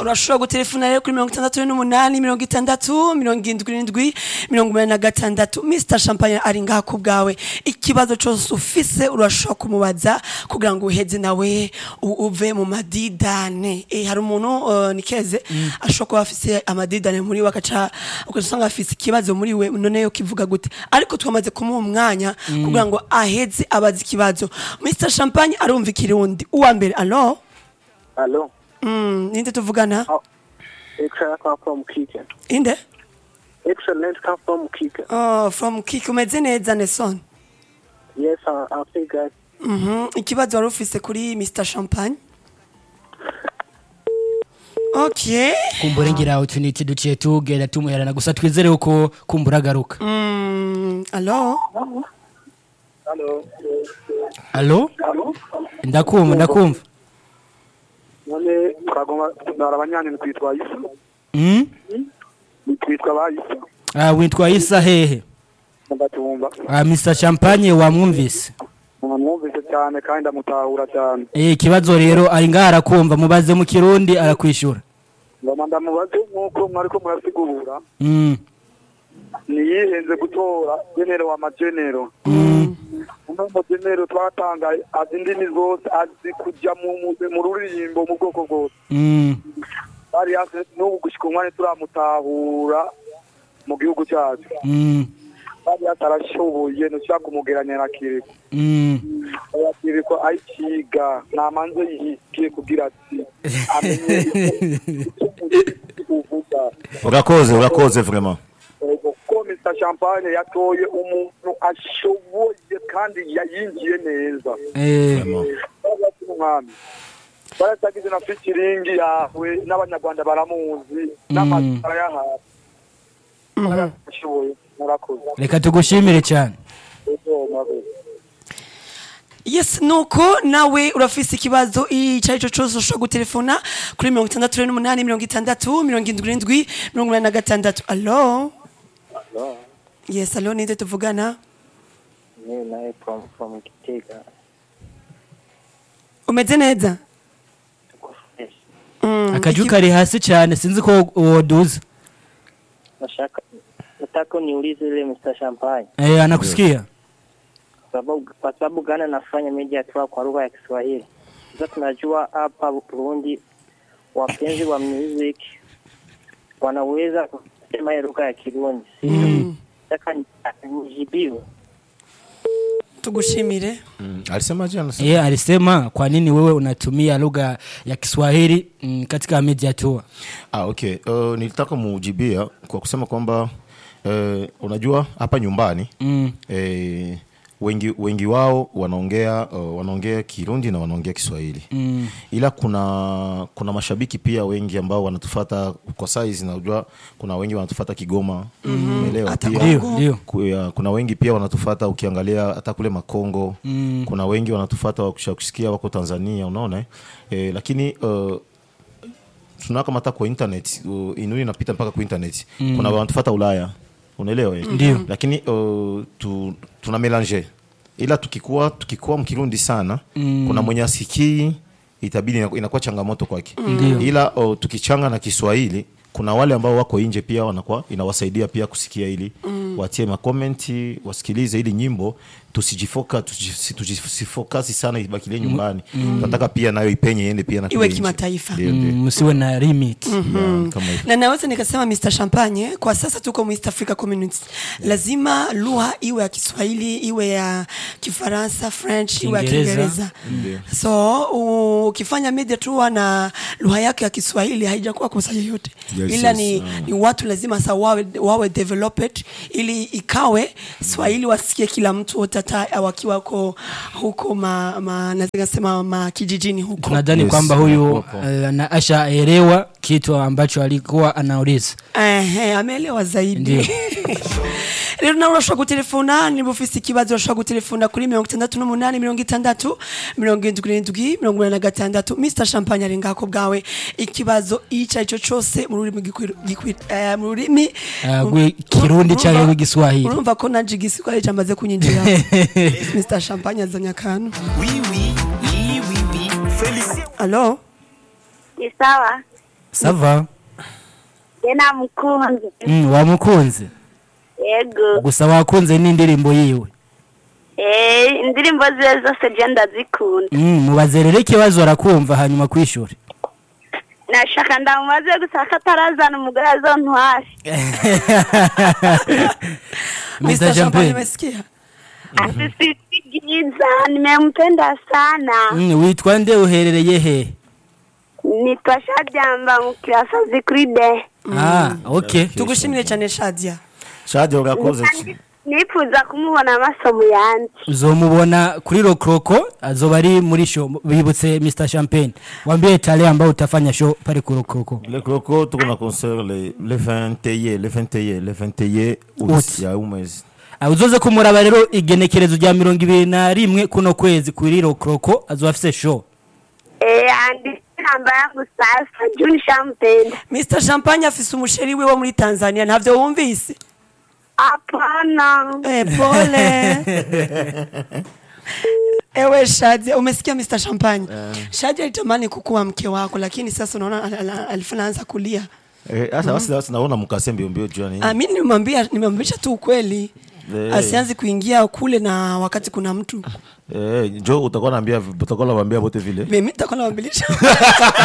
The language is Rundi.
urashobora gutelefona rero kuri 68 Mr Champagne ari ngaha ku bwawe ikibazo cyose ufise urashobora kumubaza kugira ngo uheze nawe uve mu madidane hari umuntu nikeze ashobora kuba afise amadidane muri wakaca ukasanga afise ikibazo muri we none yo kivuga gute ariko twamaze kumuha umwanya kugira ngo aheze abazi ikibazo Mr Champagne arumva ikirundi uwa mbere allo ninde tuvugana Excellent come from Kike. Inde? Excellent come from Kike. Oh, from Kike umeze neza Nelson. Yes, I think that. Ikibazo wari ufise kuri Mr Champagne. Okay. Kumbura ngira utuniti duciye tugera tumuherana gusa twizere uko kumbura garuka. Allo? Allo? Ndakumva. None twagomba narabanyanye twitwa Isa. Twitwa Bayisa. Witwa Isa hehe? Ndatumba. Mr Champagne wamwumvise. Mwumvise cyane kandi ndamutahura cyane. Ikibazo rero ari ngaha arakumva mubaze mu kirundi arakwishura. Ndamubaze nkuko mwariko murasigurura. Niyihenze gutora genero wa magenero. Umugenero twatanga azindimi zose azi kujya mu rurimbo mu bwoko bwose. Bari hafi n'ubu gushika umwanya turamutahura mu gihugu cyacu. Bari atarashoboye nushaka kumugeranya na Kiriko. Kiriko ayikiga namanze yikiye kugira ati amenye urakoze vraiment. Ko Mr Champagne yatoye umuntu ashoboye kandi yayingiye neza. Baratagize na featuring yawe n'abanyarwanda baramuzi n'amazina yahawe. Barashoboye murakoze. Reka tugushimire cyane. Yes nuko nawe urafise ikibazo icyo cyose ushobora gutelefona kuri 68 allo yes allo ninde tuvugana nae from Kitega umeze neza akaju kari hasi cyane sinzi ko woduza nataka niulize ile Mr Champagne anakusikia kwa sababu gani nafanya media tour kwa lugha ya Kiswahili. Sasa tunajua hapa Burundi wapenzi wa music wanaweza kusema lugha ya Kirundi. Nataka nijibiwe. Tugushimire. Alisema jana. Alisema kwa nini wewe unatumia lugha ya Kiswahili katika media tour? Okay. Nilitaka mujibia kwa kusema kwamba unajua hapa nyumbani wengi wao wanaongea Kirundi na wanaongea Kiswahili. Ila kuna mashabiki pia wengi ambao wanatufuata kwa size na unajua kuna wengi wanatufuata Kigoma. Umeelewa pia. Kuna wengi pia wanatufuata ukiangalia hata kule Makongo. Kuna wengi wanatufuata wakusikia wako Tanzania unaona lakini tunakamata kwa internet inuni inapita mpaka kwa internet. Kuna wanatufuata Ulaya. Unaelewa lakini tuna melange ila tukikuwa mkirundi sana kuna mwenye asikii itabidi inakuwa changamoto kwake ila tukichanga na Kiswahili kuna wale ambao wako nje pia wanakuwa inawasaidia pia kusikia ili watie makomenti wasikilize ili nyimbo tusifocus sana ibakilie nyumbani tunataka pia nayo ipenye iende pia na iwe kimataifa msiwe na limit na naweza nikasema Mr Champagne kwa sasa tuko East Africa Community lazima lugha iwe ya Kiswahili iwe ya Kifaransa French iwe ya Kiingereza so ukifanya media tour na lugha yake ya Kiswahili haijakuwa kosa yoyote ila ni watu lazima sa wawe developed ili ikawe Swahili wasikie kila mtu hata wakiwa huko nasema kijijini huko. Tunadhani kwamba huyu Asha elewa kitu ambacho alikuwa anauliza. Ameelewa zaidi. Leo na urashobora gutelefona nibufise ikibazo urashobora gutelefona kuri 68 Mr Champagne ari ngako bwawe ikibazo icyo cyose mu rurimi mu rurimi Kirundi cyangwa Giswahili urumva ko naje Giswahili cyamaze kunyinjira Mr Champagne azanya kantu oui Félicien allo Ni sawa Sava. Yena mukunzi. Wamukunze. Yego. Gusa wakunze n'indirimbo yiwe. Indirimbo ziwe zose je ndazikunda. Mubazerere ikibazo arakumva hanyuma kwishura. Nashaka ndamubaze gusa katarazana umugore azontware. Mr. Champagne umesikia? Asisi giza nimempenda sana. Witwa nde uherereye he? Nitwa Shadia mukirasa zikride. Okay. Tugushimire cyane Shadia. Shadia urakoze. Nifuza kumubona amasomo yanje. Uzomubona kuri Rokroko azoba ari muri show bibutse Mr. Champagne. Wambie tarehe ambayo utafanya show pale ku Rokroko. Le Rokroko tuko na concert le 21 août ya umwezi. Uzoze kumuraba rero igenekerezo rya 21 kuno kwezi kuri Rokroko azoba afise show. Andi namba yangu sasa June Champagne. Mr. Champagne afise umusheri we wo muri Tanzania ntavyo wumvise? Hapana. Pole. Ewe Shadia, umesikia Mr. Champagne? Shadia alitamani kukuwa mke wako lakini sasa unaona alifanza kulia. Sasa naona mkasembe mbio jioni. Mimi nimemwambia tu ukweli. Asianze kuingia kule na wakati kuna mtu. Jo utakuwa naambia wote vile. Mimi nitakuwa nawaambilisha.